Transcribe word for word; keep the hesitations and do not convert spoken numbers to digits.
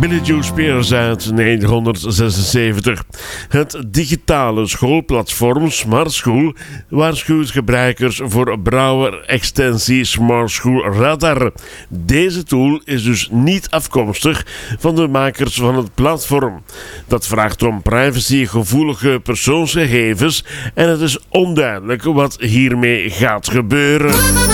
Billy Joe Spears uit negentien zesenzeventig. Het digitale schoolplatform Smart School waarschuwt gebruikers voor browser-extensie Smart School Radar. Deze tool is dus niet afkomstig van de makers van het platform. Dat vraagt om privacygevoelige persoonsgegevens en het is onduidelijk wat hiermee gaat gebeuren.